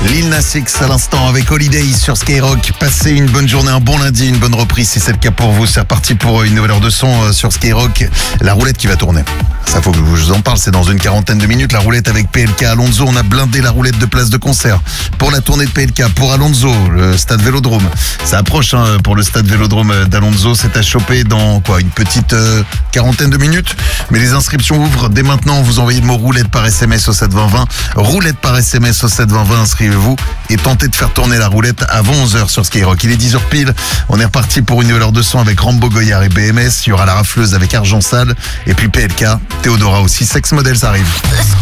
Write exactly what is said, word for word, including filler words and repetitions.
Lil Nas X à l'instant avec Holiday sur Skyrock. Passez une bonne journée, un bon lundi, une bonne reprise si c'est le cas pour vous. C'est reparti pour une nouvelle heure de son sur Skyrock. La roulette qui va tourner. Ça faut que je vous en parle, c'est dans une quarantaine de minutes. La roulette avec P L K Alonso. On a blindé la roulette de place de concert pour la tournée de P L K, pour Alonso, le stade Vélodrome. Ça approche hein, pour le stade Vélodrome d'Alonso. C'est à choper dans quoi une petite euh, quarantaine de minutes. Mais les inscriptions ouvrent dès maintenant. Vous envoyez le mot roulette par S M S au sept vingt vingt. Roulette par S M S au sept vingt vingt. Inscrivez-vous et tentez de faire tourner la roulette avant onze heures sur Skyrock. Il est dix heures pile. On est reparti pour une nouvelle heure de son avec Rambo Goyard et B M S. Il y aura la rafleuse avec Argent Sale. Et puis P L K, Théodora aussi. Sex Models arrive.